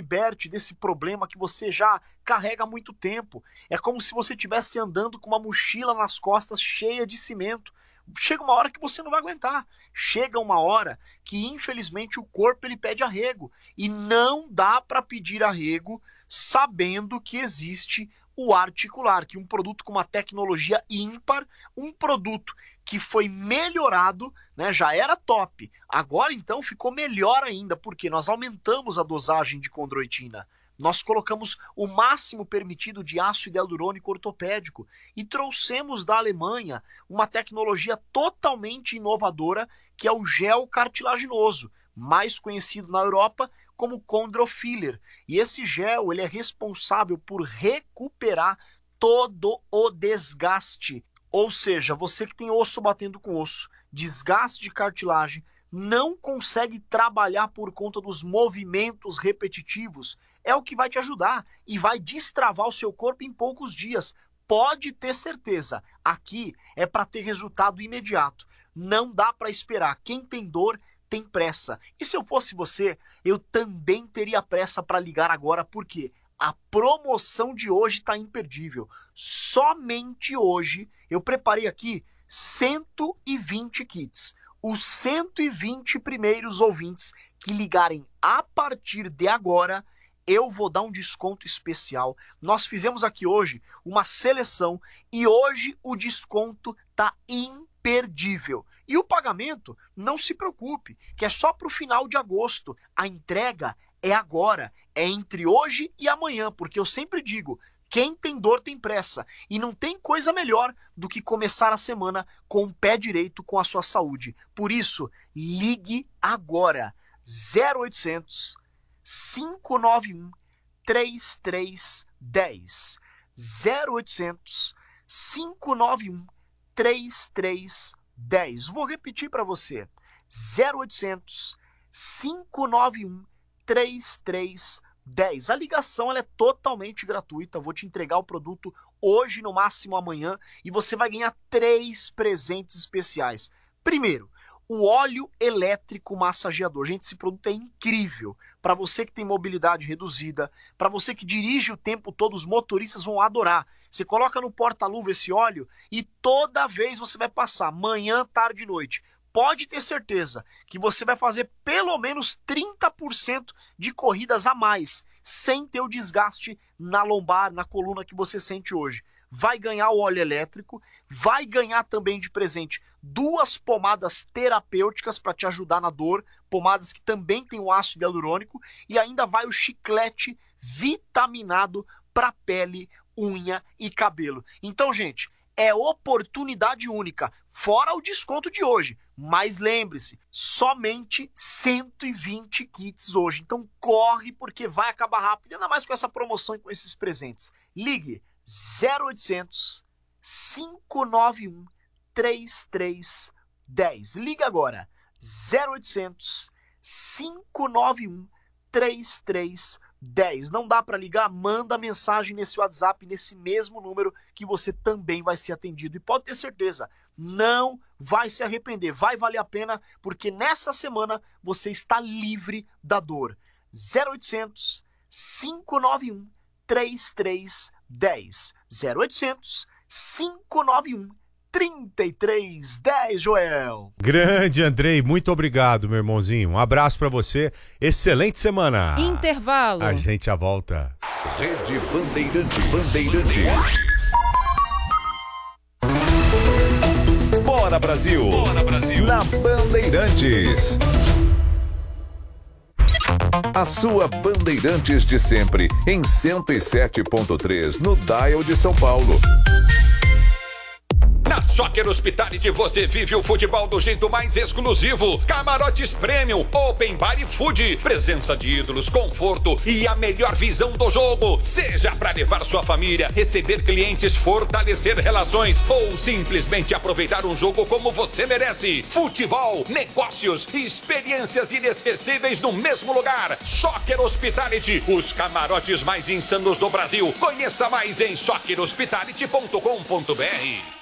liberte desse problema que você já carrega há muito tempo. É como se você estivesse andando com uma mochila nas costas cheia de cimento. Chega uma hora que você não vai aguentar. Chega uma hora que, infelizmente, o corpo ele pede arrego. E não dá para pedir arrego sabendo que existe o articular, que um produto com uma tecnologia ímpar, um produto que foi melhorado, né, já era top. Agora, então, ficou melhor ainda, porque nós aumentamos a dosagem de condroitina. Nós colocamos o máximo permitido de ácido hialurônico ortopédico e trouxemos da Alemanha uma tecnologia totalmente inovadora, que é o gel cartilaginoso, mais conhecido na Europa como Chondrofiller. E esse gel ele é responsável por recuperar todo o desgaste. Ou seja, você que tem osso batendo com osso, desgaste de cartilagem, não consegue trabalhar por conta dos movimentos repetitivos, é o que vai te ajudar e vai destravar o seu corpo em poucos dias. Pode ter certeza, aqui é para ter resultado imediato. Não dá para esperar. Quem tem dor tem pressa. E se eu fosse você, eu também teria pressa para ligar agora, porque a promoção de hoje está imperdível. Somente hoje eu preparei aqui 120 kits. Os 120 primeiros ouvintes que ligarem a partir de agora, eu vou dar um desconto especial. Nós fizemos aqui hoje uma seleção e hoje o desconto está imperdível. E o pagamento, não se preocupe, que é só para o final de agosto. A entrega é agora, é entre hoje e amanhã, porque eu sempre digo, quem tem dor tem pressa. E não tem coisa melhor do que começar a semana com o pé direito com a sua saúde. Por isso, ligue agora. 0800 591 3310. 0800 591 3310. Vou repetir para você. 0800 591 3310. A ligação ela é totalmente gratuita. Vou te entregar o produto hoje, no máximo amanhã, e você vai ganhar 3 presentes especiais. Primeiro, o óleo elétrico massageador. Gente, esse produto é incrível. Para você que tem mobilidade reduzida, para você que dirige o tempo todo, os motoristas vão adorar. Você coloca no porta-luva esse óleo e toda vez você vai passar, manhã, tarde e noite. Pode ter certeza que você vai fazer pelo menos 30% de corridas a mais, sem ter o desgaste na lombar, na coluna que você sente hoje. Vai ganhar o óleo elétrico, vai ganhar também de presente 2 pomadas terapêuticas para te ajudar na dor, pomadas que também tem o ácido hialurônico, e ainda vai o chiclete vitaminado para pele, unha e cabelo. Então, gente, é oportunidade única, fora o desconto de hoje. Mas lembre-se, somente 120 kits hoje. Então corre, porque vai acabar rápido, ainda mais com essa promoção e com esses presentes. Ligue 0800 591 3310. Liga agora. 0800 591 3310. Não dá para ligar? Manda mensagem nesse WhatsApp, nesse mesmo número, que você também vai ser atendido. E pode ter certeza, não vai se arrepender. Vai valer a pena, porque nessa semana você está livre da dor. 0800 591 3310. 0800 591 3310, Joel. Grande Andrei, muito obrigado, meu irmãozinho. Um abraço pra você. Excelente semana. Intervalo. A gente já volta. Rede Bandeirantes. Bora Brasil. Bora Brasil. Na Bandeirantes. A sua Bandeirantes de sempre em 107.3 no Dial de São Paulo. Na Soccer Hospitality você vive o futebol do jeito mais exclusivo. Camarotes Premium, Open Bar e Food. Presença de ídolos, conforto e a melhor visão do jogo. Seja para levar sua família, receber clientes, fortalecer relações ou simplesmente aproveitar um jogo como você merece. Futebol, negócios e experiências inesquecíveis no mesmo lugar. Soccer Hospitality, os camarotes mais insanos do Brasil. Conheça mais em soccerhospitality.com.br.